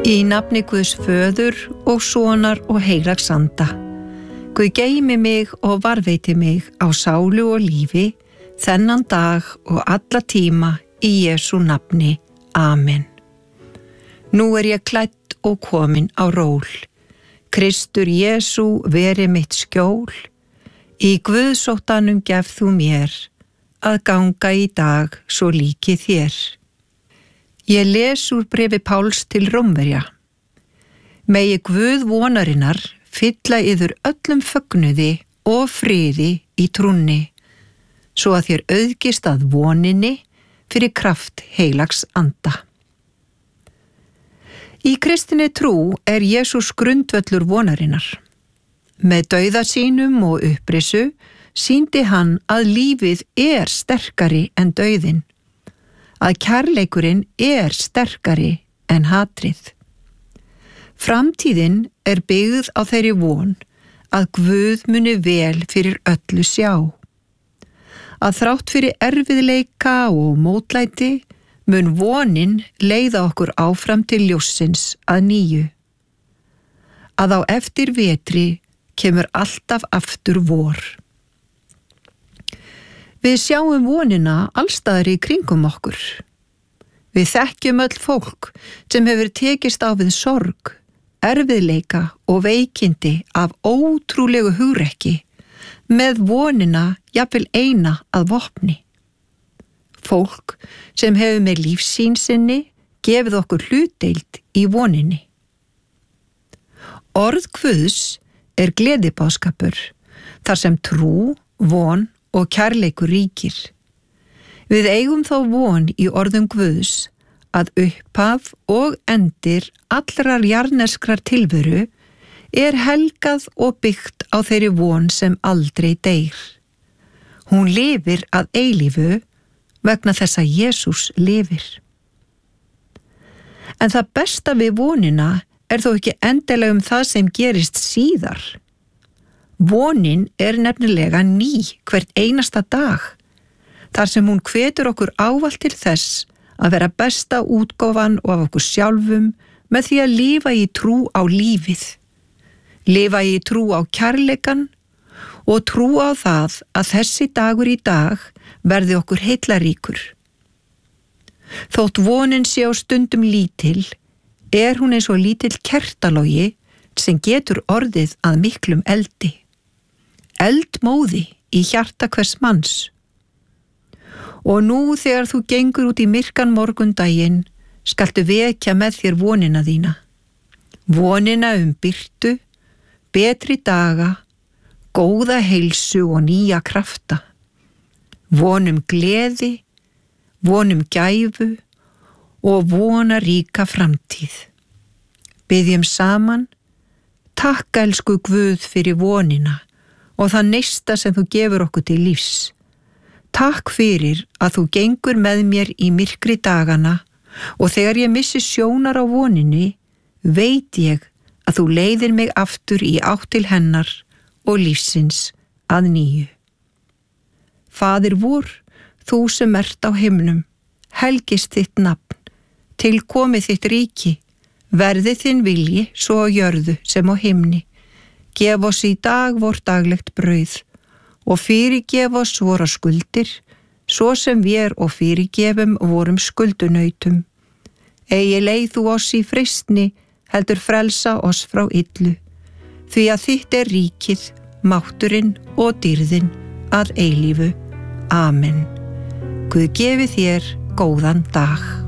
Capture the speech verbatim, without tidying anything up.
Í nafni Guðs föður og sonar og heilags anda. Guð geymi mig og varðveiti mig á sálu og lífi, þennan dag og alla tíma í Jesú nafni. Amen. Nú er ég klædd og komin á ról. Kristur Jesú veri mitt skjól. Í Guðsóttanum gef þú mér, að ganga í dag svo líki þér. Ég les úr bréfi Páls til Rómverja. Megi Guð vonarinnar fylla yður öllum fögnuði og friði í trúnni, svo að þér auðgist að voninni fyrir kraft heilags anda. Í kristinni trú er Jesús grundvöllur vonarinnar. Með dauða sínum og upprisu sýndi hann að lífið er sterkari en dauðinn, að kærleikurinn er sterkari en hatrið. Framtíðin er byggð á þeirri von að Guð muni vel fyrir öllu sjá. Að þrátt fyrir erfiðleika og mótlæti mun vonin leiða okkur áfram til ljóssins að nýju. Að á eftir vetri kemur alltaf aftur vor. Við sjáum vonina allstaðar í kringum okkur. Við þekkjum öll fólk sem hefur tekist á við sorg, erfiðleika og veikindi af ótrúlegu hugrekki, með vonina jafnvel eina að vopni. Fólk sem hefur með lífsýn sinni gefið okkur hlutdeild í voninni. Orð Guðs er gleðiboðskapur, þar sem trú, von og kærleikur ríkir. Við eigum þá von í orðum Guðs að upphaf og endir allrar jarðneskrar tilveru er helgað og byggt á þeirri von sem aldrei deyr. Hún lifir að eilífu vegna þess að Jesús lifir. En það besta við vonina er þó ekki endilega um það sem gerist síðar. Vonin er nefnilega ný hvert einasta dag, þar sem hún hvetur okkur ávallt til þess að vera besta útgáfan og af okkur sjálfum með því að lifa í trú á lífið, lifa í trú á kærleikan og trú á það að þessi dagur í dag verði okkur heillaríkur. Þótt vonin sé á stundum lítil, er hún eins og lítill kertalogi sem getur orðið að miklum eldi. Eldmóði í hjarta hvers manns. Og nú þegar þú gengur út í myrkan morgundaginn, skaltu vekja með þér vonina þína. Vonina um birtu, betri daga, góða heilsu og nýja krafta. Vonum gleði, vonum gæfu og vona ríka framtíð. Biðjum saman, takk elsku Guð fyrir vonina og það neista sem þú gefur okkur til lífs. Takk fyrir að þú gengur með mér í myrkri dagana og þegar ég missi sjónar á voninni, veit ég að þú leiðir mig aftur í átt til hennar og lífsins að nýju. Faðir vor, þú sem ert á himnum, helgist þitt nafn, tilkomi þitt ríki, verði þinn vilji svo á jörðu sem á himni. Gef oss í dag vort daglegt brauð og fyrirgef oss vora skuldir, svo sem við og fyrirgefum vorum skuldunautum. Eigi leið þú oss í freistni, heldur frelsa oss frá illu, því að þitt er ríkið, mátturinn og dýrðin að eilífu. Amen. Guð gefi þér góðan dag.